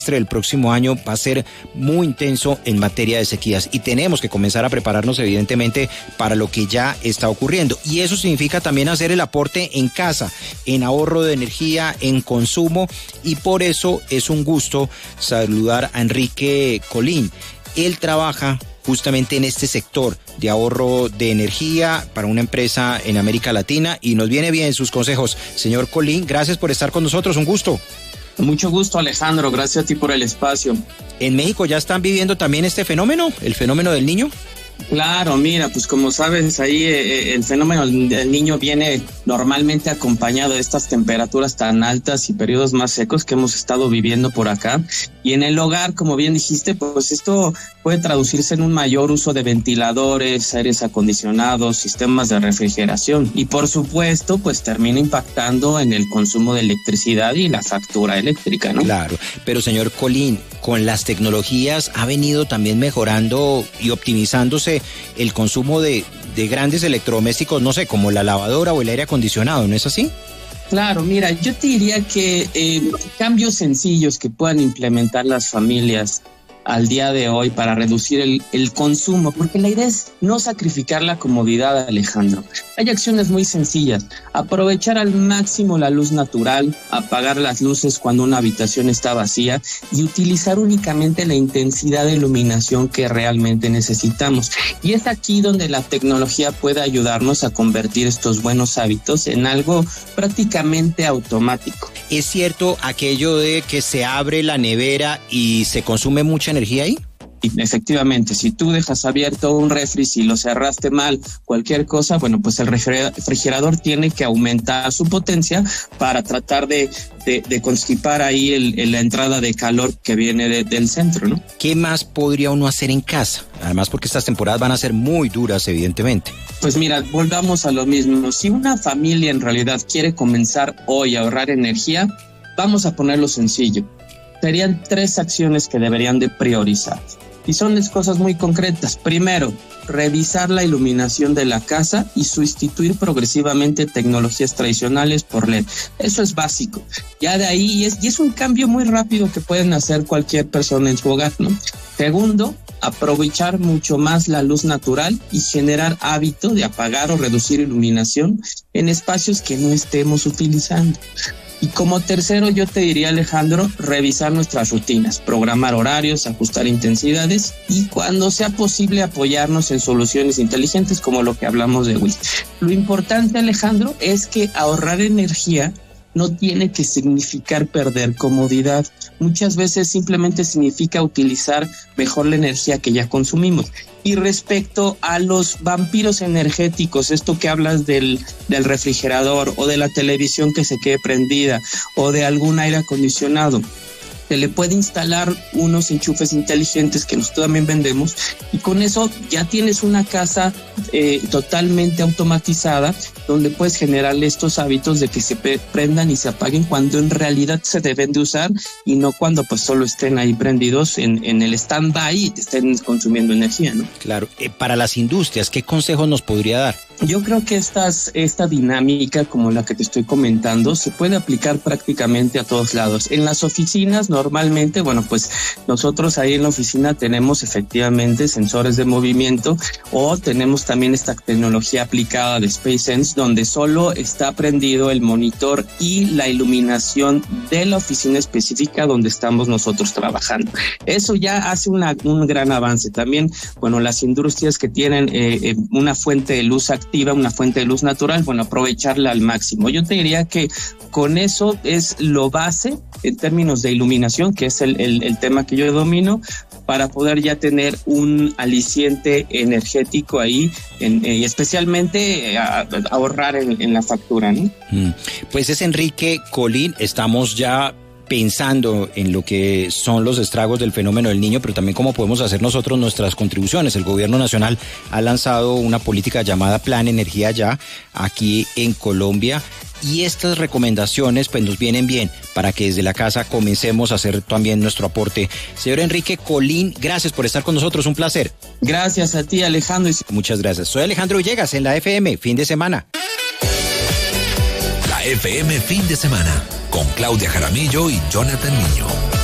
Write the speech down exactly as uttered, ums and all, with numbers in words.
el próximo año va a ser muy intenso en materia de sequías y tenemos que comenzar a prepararnos evidentemente para lo que ya está ocurriendo, y eso significa también hacer el aporte en casa, en ahorro de energía, en consumo, y por eso es un gusto saludar a Enrique Colín. Él trabaja justamente en este sector de ahorro de energía para una empresa en América Latina y nos viene bien sus consejos. Señor Colín, gracias por estar con nosotros, un gusto. Mucho gusto, Alejandro, gracias a ti por el espacio. ¿En México ya están viviendo también este fenómeno, el fenómeno del Niño? Claro, mira, pues como sabes, ahí eh, el fenómeno del Niño viene normalmente acompañado de estas temperaturas tan altas y periodos más secos que hemos estado viviendo por acá. Y en el hogar, como bien dijiste, pues esto puede traducirse en un mayor uso de ventiladores, aires acondicionados, sistemas de refrigeración. Y por supuesto, pues termina impactando en el consumo de electricidad y la factura eléctrica, ¿no? Claro, pero señor Colín, con las tecnologías ha venido también mejorando y optimizándose el consumo de, de grandes electrodomésticos, no sé, como la lavadora o el aire acondicionado, ¿no es así? Claro, mira, yo te diría que eh, cambios sencillos que puedan implementar las familias al día de hoy para reducir el, el consumo, porque la idea es no sacrificar la comodidad, Alejandro. Hay acciones muy sencillas: aprovechar al máximo la luz natural, apagar las luces cuando una habitación está vacía y utilizar únicamente la intensidad de iluminación que realmente necesitamos. Y es aquí donde la tecnología puede ayudarnos a convertir estos buenos hábitos en algo prácticamente automático. ¿Es cierto aquello de que se abre la nevera y se consume mucha energía ahí? Efectivamente, si tú dejas abierto un refri, si lo cerraste mal, cualquier cosa, bueno, pues el refrigerador tiene que aumentar su potencia para tratar de, de, de constipar ahí el, el, la entrada de calor que viene de, del centro, ¿no? ¿Qué más podría uno hacer en casa? Además, porque estas temporadas van a ser muy duras, evidentemente. Pues mira, volvamos a lo mismo. Si una familia en realidad quiere comenzar hoy a ahorrar energía, vamos a ponerlo sencillo. Serían tres acciones que deberían de priorizar. Y son cosas muy concretas. Primero, revisar la iluminación de la casa y sustituir progresivamente tecnologías tradicionales por L E D. Eso es básico. Ya de ahí, y es, y es un cambio muy rápido que pueden hacer cualquier persona en su hogar, ¿no? Segundo, aprovechar mucho más la luz natural y generar hábito de apagar o reducir iluminación en espacios que no estemos utilizando. Y como tercero, yo te diría, Alejandro, revisar nuestras rutinas, programar horarios, ajustar intensidades y cuando sea posible apoyarnos en soluciones inteligentes como lo que hablamos de Wii. Lo importante, Alejandro, es que ahorrar energía no tiene que significar perder comodidad. Muchas veces simplemente significa utilizar mejor la energía que ya consumimos. Y respecto a los vampiros energéticos, esto que hablas del, del refrigerador o de la televisión que se quede prendida o de algún aire acondicionado, se le puede instalar unos enchufes inteligentes que nosotros también vendemos y con eso ya tienes una casa eh, totalmente automatizada donde puedes generarle estos hábitos de que se prendan y se apaguen cuando en realidad se deben de usar y no cuando pues solo estén ahí prendidos en, en el stand-by y te estén consumiendo energía, ¿no? Claro. Eh, para las industrias, ¿qué consejos nos podría dar? Yo creo que estas, esta dinámica como la que te estoy comentando se puede aplicar prácticamente a todos lados. En las oficinas normalmente, bueno, pues nosotros ahí en la oficina tenemos efectivamente sensores de movimiento o tenemos también esta tecnología aplicada de SpaceSense donde solo está prendido el monitor y la iluminación de la oficina específica donde estamos nosotros trabajando. Eso ya hace una, un gran avance. También, bueno, las industrias que tienen eh, eh, una fuente de luz activa, una fuente de luz natural, bueno, aprovecharla al máximo. Yo te diría que con eso es lo base en términos de iluminación, que es el, el, el tema que yo domino, para poder ya tener un aliciente energético ahí en, eh, y especialmente eh, a, a ahorrar en, en la factura, ¿no? Mm. Pues es Enrique Colín, estamos ya pensando en lo que son los estragos del fenómeno del Niño, pero también cómo podemos hacer nosotros nuestras contribuciones. El gobierno nacional ha lanzado una política llamada Plan Energía Ya aquí en Colombia y estas recomendaciones pues nos vienen bien para que desde la casa comencemos a hacer también nuestro aporte. Señor Enrique Colín, gracias por estar con nosotros, un placer. Gracias a ti, Alejandro. Muchas gracias. Soy Alejandro Villegas en la F M, fin de semana. La F M fin de semana con Claudia Jaramillo y Jonathan Niño.